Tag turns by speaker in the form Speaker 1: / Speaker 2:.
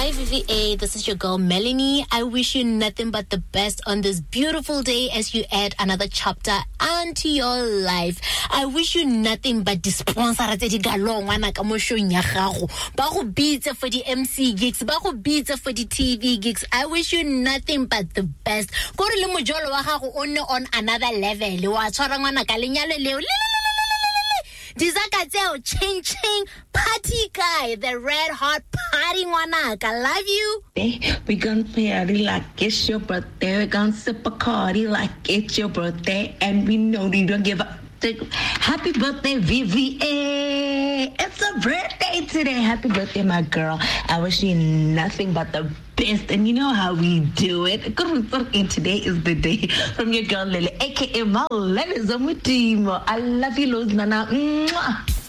Speaker 1: Hi, VVA. This is your girl, Melanie. I wish you nothing but the best on this beautiful day as you add another chapter onto your life. I wish you nothing but the sponsors tse di galong wana ka mo show nya gago. Ba go bitse for the MC gigs, ba go bitse for the TV gigs. I wish you nothing but the best. Go re le mojolo wa gago o ne on another level. Wa tshwara ngwana ka lenyalo leo. Dizakatseo, ching ching, party guy, the red hot party wanaka. Love you.
Speaker 2: We gonna party like it's your birthday. We gonna sip a cardi like it's your birthday. And we know you don't give a happy birthday, VVA. It's a birthday today. Happy birthday, my girl. I wish you nothing but the best. And you know how we do it. And today is the day from your girl Lily, aka my Lily Zamutimo. I love you, Luz Nana. Mwah.